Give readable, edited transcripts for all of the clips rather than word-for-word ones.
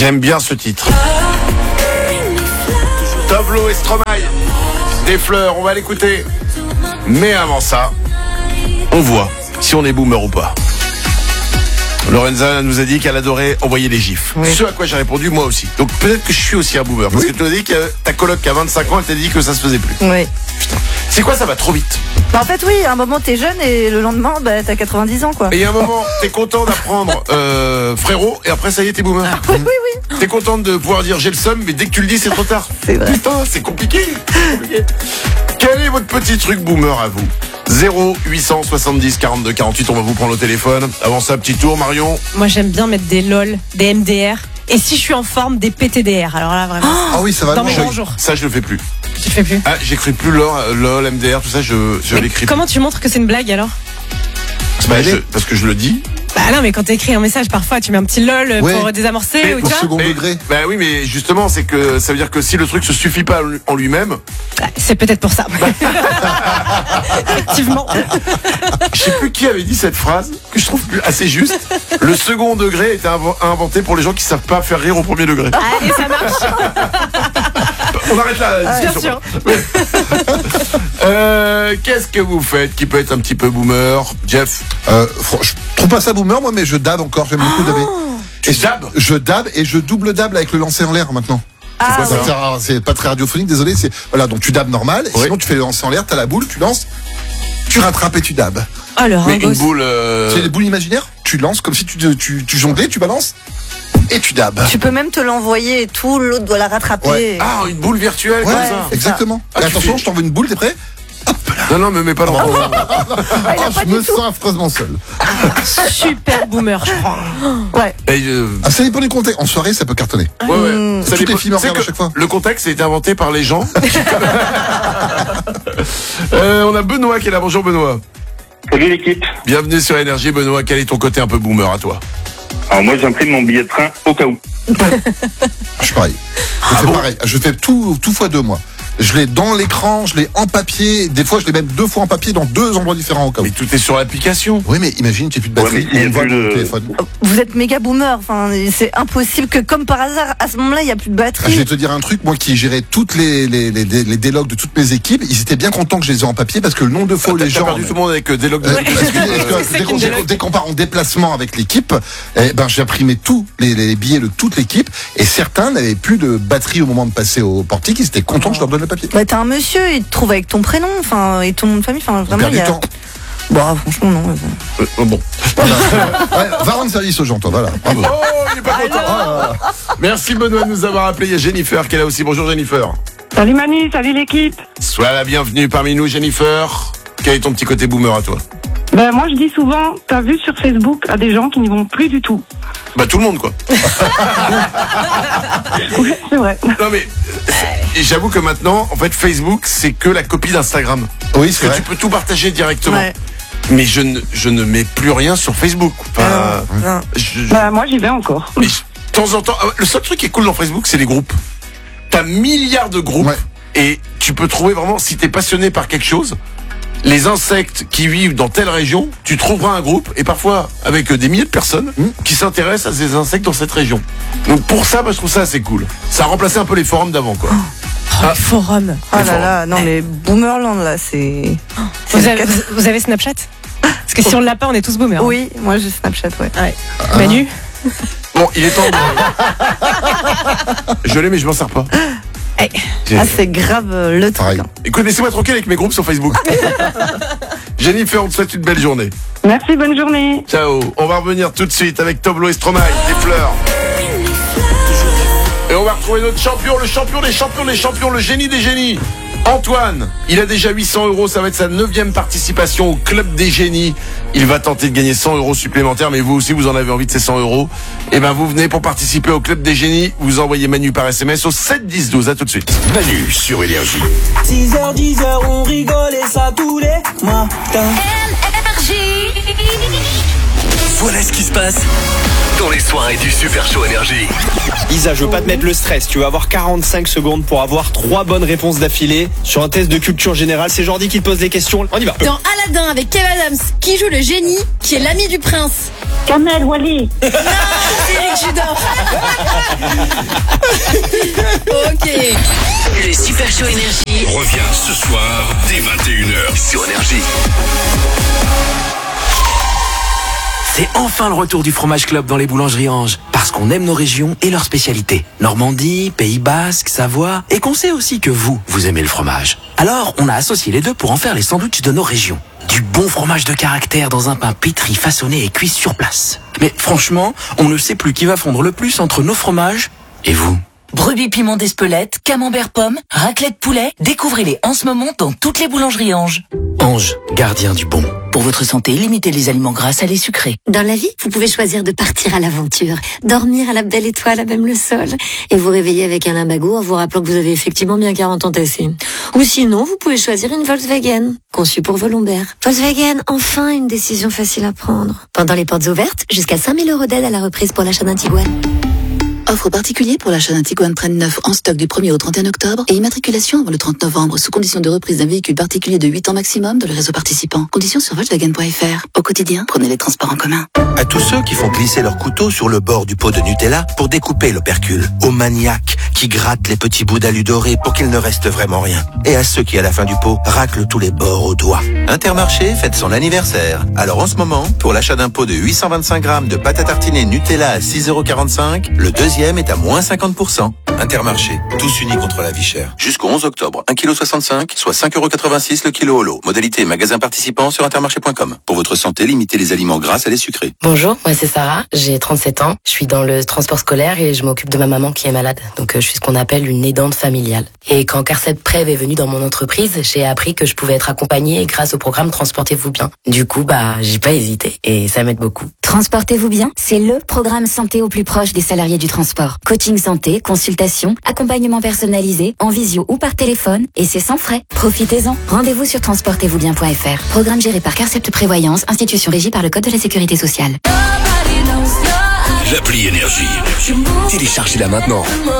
J'aime bien ce titre. Tove Lo et Stromae, des fleurs, on va l'écouter. Mais avant ça, on voit si on est boomer ou pas. Lorenza nous a dit qu'elle adorait envoyer les gifs. Oui. Ce à quoi j'ai répondu, moi aussi. Donc peut-être que je suis aussi un boomer. Parce que tu nous as dit que ta coloc qui a 25 ans, elle t'a dit que ça se faisait plus. Oui. Putain. C'est quoi, ça va trop vite? Bah en fait, oui, à un moment t'es jeune et le lendemain, t'as 90 ans, quoi. Et il y a un moment, t'es content d'apprendre frérot, et après ça y est, t'es boomer. Ah, oui, oui, oui. T'es contente de pouvoir dire j'ai le seum, mais dès que tu le dis, c'est trop tard. C'est vrai. Putain, c'est compliqué. Quel est votre petit truc boomer à vous? 0870 42 48, on va vous prendre au téléphone. Avant ça, petit tour, Marion. Moi, j'aime bien mettre des LOL, des MDR. Et si je suis en forme, des PTDR. Alors là, vraiment. Ah oui, ça va. Dans mes grands jours. Ça, je le fais plus. Tu le fais plus? Ah, j'écris plus LOL, MDR, tout ça, je l'écris. Comment tu montres que c'est une blague alors? Parce que je le dis. Bah non, mais quand t'écris un message, parfois tu mets un petit LOL pour désamorcer ou pour tu vois. second degré. Bah oui, mais justement, c'est que ça veut dire que si le truc se suffit pas en lui-même. C'est peut-être pour ça. Effectivement. Je sais plus qui avait dit cette phrase, que je trouve assez juste. Le second degré était inventé pour les gens qui savent pas faire rire au premier degré. Allez, ça marche. On arrête là. Bien sûr. Qu'est-ce que vous faites qui peut être un petit peu boomer, Jeff? Je trouve pas ça boomer, moi, mais je dab encore. J'aime beaucoup dabber. Tu dabs? Je dab et je double dab avec le lancer en l'air maintenant. Ah, C'est quoi, ça c'est pas très radiophonique, désolé. Voilà, donc tu dabs normal, et sinon tu fais le lancer en l'air, t'as la boule, tu lances, tu rattrapes et tu dabs. Oh, le Mais une ringos. boule. C'est des boules imaginaires, tu lances comme si tu jonglais, tu balances et tu dabs. Tu peux même te l'envoyer et tout, l'autre doit la rattraper. Ouais. Ah, une boule virtuelle Ouais, comme ça. exactement. Ah, Et tu attention, fais- je t'envoie une boule, t'es prêt? Non, mais mets pas dans Je me sens affreusement seul. Super boomer, je crois. Ouais. Ça dépend du contexte. En soirée, ça peut cartonner. Ouais. Ça Toutes les dépend- filles me tu sais regardent que à chaque fois. Le contexte a été inventé par les gens. On a Benoît qui est là. Bonjour Benoît. Salut l'équipe. Bienvenue sur Énergie. Benoît, quel est ton côté un peu boomer à toi? Alors moi j'imprime mon billet de train au cas où. Je suis pareil. Je fais pareil. Je fais tout fois 2 mois. Je l'ai dans l'écran, je l'ai en papier. Des fois, je l'ai même 2 fois en papier dans 2 endroits différents au cas où. Mais tout est sur l'application. Oui, mais imagine, tu n'as plus de batterie. Ouais, mais il y a on voit plus le de- téléphone. Vous êtes méga boomer. Enfin, c'est impossible que, comme par hasard, à ce moment-là, il n'y a plus de Je vais batterie. te dire un truc, moi qui gérais toutes les délogs de toutes mes équipes, ils étaient bien contents que je les ai en papier parce que le nombre de fois où les T'as gens... perdu tout le monde avec des logs de... Parce que c'est qu'une délogue. dès qu'on part en déplacement avec l'équipe, j'imprimais tous les billets de toute l'équipe et certains n'avaient plus de batterie au moment de passer au portique, ils étaient contents que je leur donne le papier. Bah, t'as un monsieur, il te trouve avec ton prénom, enfin, et ton nom de famille, enfin, On vraiment, perd il y du a. temps. Bon, franchement, non. Bon. Ouais, va rendre service aux gens, toi, voilà. Bravo. Oh, il est pas content. Merci Benoît de nous avoir appelé. Il y a Jennifer qui est là aussi. Bonjour Jennifer. Salut Manu, salut l'équipe. Sois la bienvenue parmi nous Jennifer. Quel est ton petit côté boomer à toi? Ben moi je dis souvent, t'as vu sur Facebook à des gens qui n'y vont plus du tout. Bah tout le monde quoi. Ouais, c'est vrai. Non mais j'avoue que maintenant en fait Facebook c'est que la copie d'Instagram. Oui, Parce c'est que vrai. tu peux tout partager directement. Ouais. Mais je ne mets plus rien sur Facebook. Enfin, Non. Bah moi j'y vais encore. mais de temps en temps, le seul truc qui est cool dans Facebook, c'est les groupes. T'as milliards de groupes Ouais. et tu peux trouver vraiment, si t'es passionné par quelque chose, les insectes qui vivent dans telle région, tu trouveras un groupe et parfois avec des milliers de personnes qui s'intéressent à ces insectes dans cette région. Donc pour ça, je trouve ça assez cool. Ça a remplacé un peu les forums d'avant, quoi. Le forum. Oh là là, non, mais Boomerland, là, c'est. Vous avez Snapchat? Parce que si on l'a pas, on est tous boomers. Oui, moi j'ai Snapchat, ouais. Ouais. Manu? Bon, il est temps de... Je l'ai, mais je m'en sers pas. Hey. Ah, c'est grave le truc. Pareil. hein. Écoute, laissez-moi tranquille avec mes groupes sur Facebook. Jennifer, on te souhaite une belle journée. Merci, bonne journée. Ciao. On va revenir tout de suite avec Tove Lo et Stromae, des fleurs. Et on va retrouver notre champion, le champion des champions des champions, le génie des génies. Antoine, il a déjà 800 €, ça va être sa 9e participation au Club des Génies. Il va tenter de gagner 100 € supplémentaires, mais vous aussi vous en avez envie de ces 100 €. Et ben vous venez pour participer au Club des Génies, vous envoyez Manu par SMS au 7 10 12, à tout de suite. Manu sur Énergie. 6h, 10h, on rigole et ça tous les matins. Voilà ce qui se passe dans les soirées du Super Show Énergie. Isa, je veux pas te mettre le stress. Tu vas avoir 45 secondes pour avoir 3 bonnes réponses d'affilée sur un test de culture générale. C'est Jordi qui te pose les questions. On y va. Dans Aladdin avec Kev Adams, qui joue le génie, qui est l'ami du prince? Kamel Wally. Non, c'est Eric Judor. Ok. Le Super Show Énergie revient ce soir dès 21h sur Énergie. C'est enfin le retour du Fromage Club dans les boulangeries Ange. Parce qu'on aime nos régions et leurs spécialités. Normandie, Pays Basque, Savoie. Et qu'on sait aussi que vous aimez le fromage. Alors, on a associé les deux pour en faire les sandwichs de nos régions. Du bon fromage de caractère dans un pain pétri, façonné et cuit sur place. Mais franchement, on ne sait plus qui va fondre le plus entre nos fromages et vous. Brebis piment d'Espelette, camembert pomme, raclette poulet, découvrez-les en ce moment dans toutes les boulangeries Ange. Ange, gardien du bon. Pour votre santé, limitez les aliments gras, salés, sucrés. Dans la vie, vous pouvez choisir de partir à l'aventure, dormir à la belle étoile, à même le sol, et vous réveiller avec un limbago en vous rappelant que vous avez effectivement bien 40 ans tassés. Ou sinon, vous pouvez choisir une Volkswagen, conçue pour vos lombaires. Volkswagen, enfin une décision facile à prendre. Pendant les portes ouvertes, jusqu'à 5 000 € d'aide à la reprise pour l'achat d'un Tiguan. Offre particulier pour l'achat d'un Tiguan Trend 9 en stock du 1er au 31 octobre et immatriculation avant le 30 novembre sous condition de reprise d'un véhicule particulier de 8 ans maximum dans le réseau participant. Conditions sur Volkswagen.fr. Au quotidien, prenez les transports en commun. À tous ceux qui font glisser leur couteau sur le bord du pot de Nutella pour découper l'opercule. Aux maniaques qui grattent les petits bouts d'alu doré pour qu'il ne reste vraiment rien. Et à ceux qui, à la fin du pot, raclent tous les bords au doigt. Intermarché fête son anniversaire. Alors en ce moment, pour l'achat d'un pot de 825 grammes de pâte à tartiner Nutella à 6,45 €, le deuxième est à moins 50%. Intermarché, tous unis contre la vie chère. Jusqu'au 11 octobre, 1,65 kg, soit 5,86 € le kilo au lot. Modalité et magasin participant sur intermarché.com. Pour votre santé, limitez les aliments gras, salés, sucrés. Bonjour, moi c'est Sarah, j'ai 37 ans. Je suis dans le transport scolaire et je m'occupe de ma maman qui est malade. Donc je suis ce qu'on appelle une aidante familiale. Et quand Carcep Prev est venu dans mon entreprise, j'ai appris que je pouvais être accompagnée grâce au programme Transportez-vous bien. Du coup, j'ai pas hésité et ça m'aide beaucoup. Transportez-vous bien, c'est le programme santé au plus proche des salariés du transport. Coaching santé, consultation, accompagnement personnalisé, en visio ou par téléphone, et c'est sans frais. Profitez-en. Rendez-vous sur transportezvousbien.fr. Programme géré par Carcept Prévoyance, institution régie par le Code de la Sécurité sociale. L'appli Énergie. Téléchargez-la maintenant.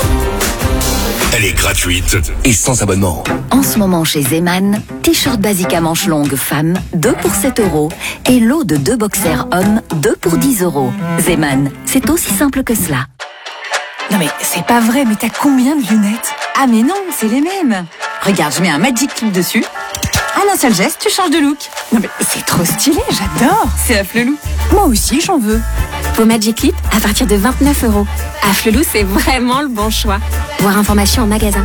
Elle est gratuite et sans abonnement. En ce moment chez Zeman, t-shirt basique à manches longues femmes, 2 pour 7 € et lot de 2 boxers hommes, 2 pour 10 €. Zeman, c'est aussi simple que cela. Non mais c'est pas vrai, mais t'as combien de lunettes? Ah mais non, c'est les mêmes. Regarde, je mets un Magic Clip dessus. En un seul geste, tu changes de look. Non mais c'est trop stylé, j'adore. C'est Afflelou. Moi aussi, j'en veux. Vos Magic Clip à partir de 29 €. Afflelou, c'est vraiment le bon choix. Voir information en magasin.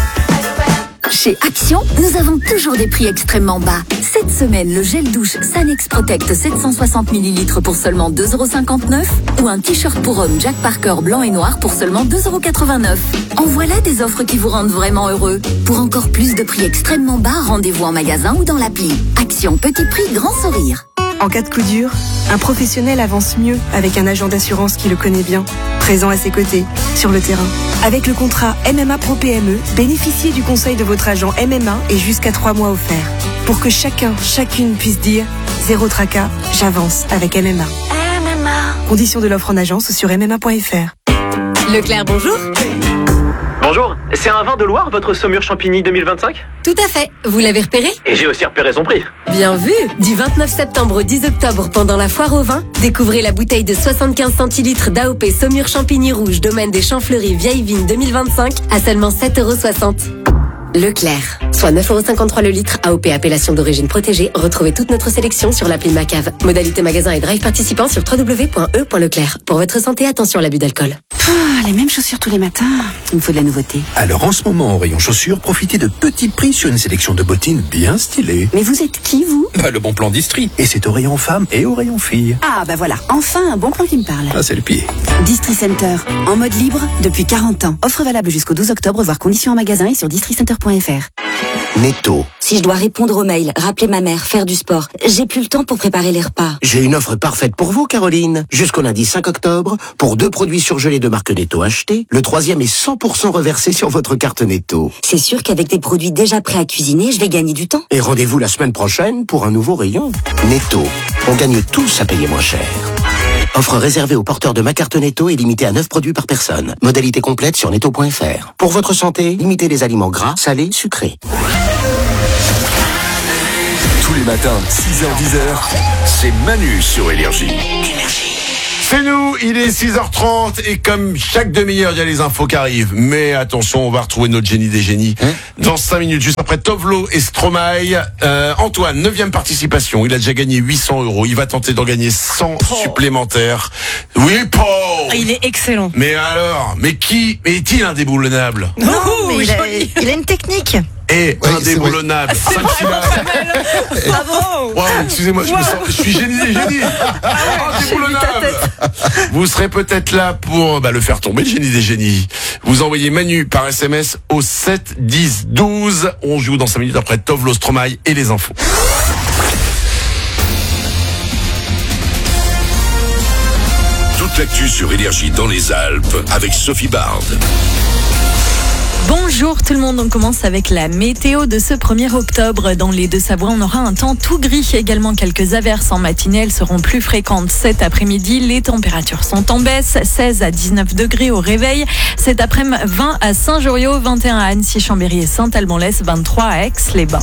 Chez Action, nous avons toujours des prix extrêmement bas. Cette semaine, le gel douche Sanex Protect 760 ml pour seulement 2,59 € ou un t-shirt pour homme Jack Parker blanc et noir pour seulement 2,89 €. En voilà des offres qui vous rendent vraiment heureux. Pour encore plus de prix extrêmement bas, rendez-vous en magasin ou dans l'appli. Action, petit prix, grand sourire. En cas de coup dur, un professionnel avance mieux avec un agent d'assurance qui le connaît bien, présent à ses côtés, sur le terrain. Avec le contrat MMA Pro PME, bénéficiez du conseil de votre agent MMA et jusqu'à 3 mois offerts. Pour que chacune puisse dire « Zéro tracas, j'avance avec MMA ». Conditions de l'offre en agence sur MMA.fr. Leclerc, bonjour. Bonjour, c'est un vin de Loire, votre Saumur Champigny 2025 ? Tout à fait, vous l'avez repéré ? Et j'ai aussi repéré son prix. Bien vu. Du 29 septembre au 10 octobre, pendant la foire au vin, découvrez la bouteille de 75 centilitres d'AOP Saumur Champigny Rouge, domaine des Champs-Fleuris Vieille Vigne 2025, à seulement 7,60 €. Leclerc, soit 9,53 € le litre, AOP appellation d'origine protégée. Retrouvez toute notre sélection sur l'appli Macave. Modalité magasin et drive participant sur www.e.leclerc. Pour votre santé, attention à l'abus d'alcool. Les mêmes chaussures tous les matins. Il me faut de la nouveauté. Alors en ce moment, au rayon chaussures, profitez de petits prix sur une sélection de bottines bien stylées. Mais vous êtes qui, vous? Le bon plan d'Istri. Et c'est au rayon femmes et au rayon filles. Ah, voilà. Enfin, un bon plan qui me parle. Ah, c'est le pied. Distri Center. En mode libre depuis 40 ans. Offre valable jusqu'au 12 octobre, voire conditions en magasin et sur districenter.fr. Netto. Si je dois répondre aux mails, rappeler ma mère, faire du sport, j'ai plus le temps pour préparer les repas. J'ai une offre parfaite pour vous, Caroline. Jusqu'au lundi 5 octobre, pour 2 produits surgelés de marque Netto achetés, le 3e est 100% reversé sur votre carte Netto. C'est sûr qu'avec des produits déjà prêts à cuisiner, je vais gagner du temps. Et rendez-vous la semaine prochaine pour un nouveau rayon. Netto. On gagne tous à payer moins cher. Offre réservée aux porteurs de ma carte Netto et limitée à 9 produits par personne. Modalité complète sur netto.fr. Pour votre santé, limitez les aliments gras, salés, sucrés. Tous les matins, 6h-10h, c'est Manu sur Énergie. C'est nous, il est 6h30 et comme chaque demi-heure, il y a les infos qui arrivent. Mais attention, on va retrouver notre génie des génies dans 5 minutes, juste après Tovlo et Stromae. Antoine, 9e participation, il a déjà gagné 800 €. Il va tenter d'en gagner 100 supplémentaires. Oui, Paul. Il est excellent. Mais alors, mais est-il indéboulonnable? Non, mais il a une technique. Et indéboulonnable. 5 syllabes. Bravo. Wow, excusez-moi, je suis génie des génies. Indéboulonnable. Vous serez peut-être là pour le faire tomber, le génie des génies. Vous envoyez Manu par SMS au 7 10 12. On joue dans 5 minutes après Tovlo, Stromae et les infos. Toute l'actu sur Énergie dans les Alpes avec Sophie Bard. Bonjour tout le monde, on commence avec la météo de ce 1er octobre. Dans les Deux-Savoies, on aura un temps tout gris, également quelques averses en matinée, elles seront plus fréquentes cet après-midi. Les températures sont en baisse, 16 à 19 degrés au réveil. Cet après-midi, 20 à Saint-Joriot, 21 à Annecy, Chambéry et Saint-Alban-l'Est, 23 à Aix-les-Bains.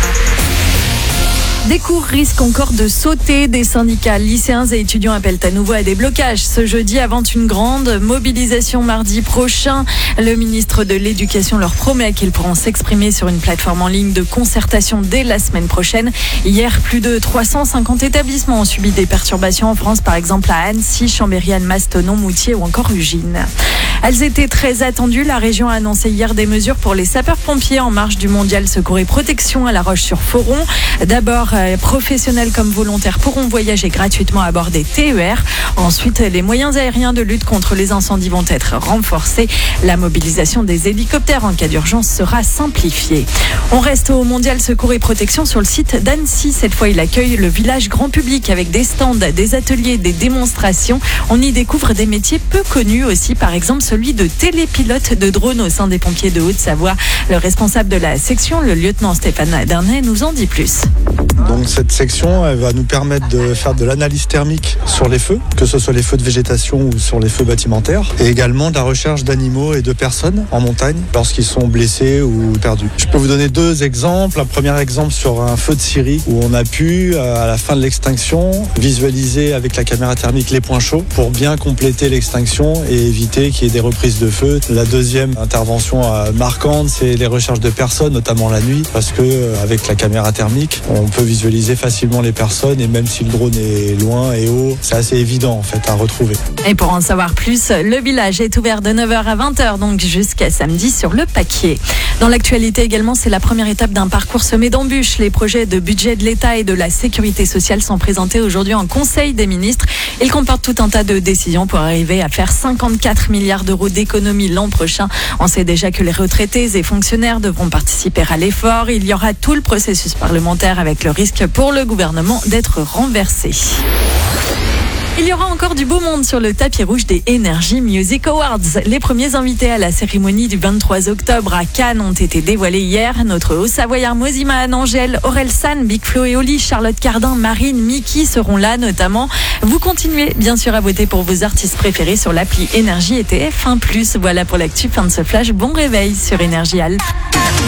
Des cours risquent encore de sauter. Des syndicats, lycéens et étudiants appellent à nouveau à des blocages ce jeudi avant une grande mobilisation mardi prochain. Le ministre de l'Éducation leur promet qu'ils pourront s'exprimer sur une plateforme en ligne de concertation dès la semaine prochaine. Hier, plus de 350 établissements ont subi des perturbations en France, par exemple à Annecy, Chambéry, Annemasse, Thonon, Moutier ou encore Ugine. Elles étaient très attendues. La région a annoncé hier des mesures pour les sapeurs-pompiers en marge du mondial Secours et Protection à La Roche-sur-Foron. D'abord, professionnels comme volontaires pourront voyager gratuitement à bord des TER. Ensuite, les moyens aériens de lutte contre les incendies vont être renforcés. La mobilisation des hélicoptères en cas d'urgence sera simplifiée. On reste au mondial Secours et Protection sur le site d'Annecy. Cette fois, il accueille le village grand public avec des stands, des ateliers, des démonstrations. On y découvre des métiers peu connus aussi, par exemple celui de télépilote de drone au sein des pompiers de Haute-Savoie. Le responsable de la section, le lieutenant Stéphane Darnay, nous en dit plus. Donc cette section, elle va nous permettre de faire de l'analyse thermique sur les feux, que ce soit les feux de végétation ou sur les feux bâtimentaires, et également de la recherche d'animaux et de personnes en montagne lorsqu'ils sont blessés ou perdus. Je peux vous donner 2 exemples. Un premier exemple sur un feu de scierie où on a pu, à la fin de l'extinction, visualiser avec la caméra thermique les points chauds pour bien compléter l'extinction et éviter qu'il y ait des reprises de feu. La deuxième intervention marquante, c'est les recherches de personnes, notamment la nuit, parce que avec la caméra thermique, on peut visualiser facilement les personnes et même si le drone est loin et haut, c'est assez évident en fait à retrouver. Et pour en savoir plus, le village est ouvert de 9h à 20h, donc jusqu'à samedi sur le Paquier. Dans l'actualité également, c'est la première étape d'un parcours semé d'embûches. Les projets de budget de l'État et de la Sécurité sociale sont présentés aujourd'hui en Conseil des ministres. Ils comportent tout un tas de décisions pour arriver à faire 54 milliards d'euros d'économies l'an prochain. On sait déjà que les retraités et fonctionnaires devront participer à l'effort. Il y aura tout le processus parlementaire avec le risque pour le gouvernement d'être renversé. Il y aura encore du beau monde sur le tapis rouge des Energy Music Awards. Les premiers invités à la cérémonie du 23 octobre à Cannes ont été dévoilés hier. Notre Haut-Savoyard Mosima, Angèle, Aurel San, Big Flo et Oli, Charlotte Cardin, Marine, Mickey seront là notamment. Vous continuez bien sûr à voter pour vos artistes préférés sur l'appli Énergie et TF1+. Voilà pour l'actu, fin de ce flash. Bon réveil sur Énergie Alpes.